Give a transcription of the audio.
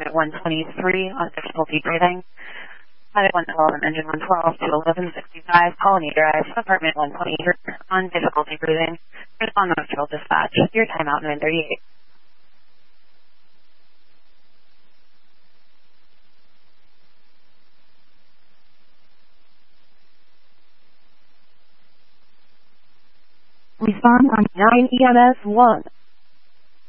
Pilot 123 on difficulty breathing. Pilot 112 and engine 112 to 1165 Colony Drive, apartment 123 on difficulty breathing. Respond Nocturnal Dispatch. Your timeout 938. Respond on 9 EMS 1.